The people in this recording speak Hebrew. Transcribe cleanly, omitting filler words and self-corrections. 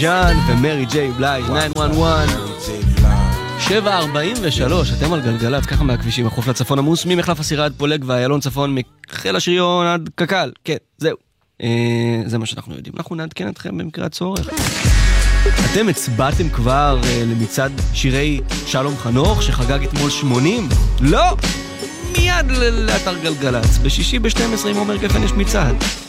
ג'אן ומרי ג'יי בלייז, 911. 7:43, אתם על גלגלת, ככה מהכבישים, החוף לצפון עמוס, ממחלף הסירה עד פולג והיילון צפון, מחיל השריון עד קקל. כן, זהו. זה מה שאנחנו יודעים. אנחנו נעדכן אתכם במקרה הצורך. אתם הצבעתם כבר למצעד שירי שלום חנוך שחגג אתמול 80? לא! מיד לאתר גלגלץ, בשישי ב-12 עם עומר גפן יש מצעד.